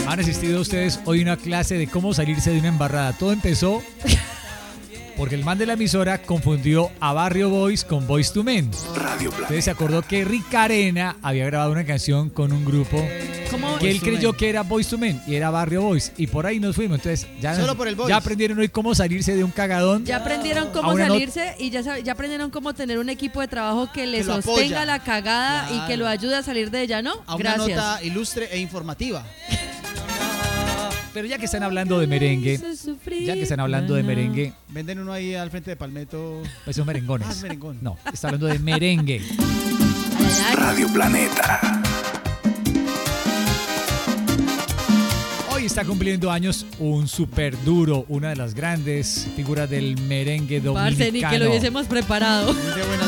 Han asistido ustedes hoy a una clase de cómo salirse de una embarrada. Todo empezó porque el man de la emisora confundió a Barrio Boys con Boyz II Men. Entonces se acordó que Rick Arena había grabado una canción con un grupo que él creyó que era Boyz II Men y era Barrio Boys. Y por ahí nos fuimos. Entonces ya aprendieron hoy cómo salirse de un cagadón. Ya aprendieron cómo salirse y ya aprendieron cómo tener un equipo de trabajo que le sostenga la cagada y que lo ayude a salir de ella, ¿no? A una nota ilustre e informativa. Pero ya que están hablando de merengue, Venden uno ahí al frente de Palmetto. Pues son merengones. Ah, merengón. No, está hablando de merengue. Radio Planeta. Hoy está cumpliendo años un super duro, una de las grandes figuras del merengue dominicano. Parce, ni que lo hubiésemos preparado. Muy de buenas